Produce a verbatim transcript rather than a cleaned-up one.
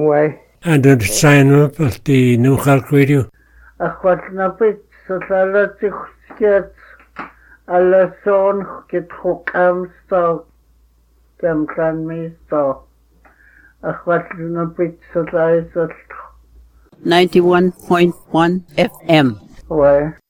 Way. And the sign up of the New York Radio. Achwat na bit so tala tichskiet alla son get hook am sto kem kan mi sto. Achwat na bit so tala so ninety-one point one F M. Way.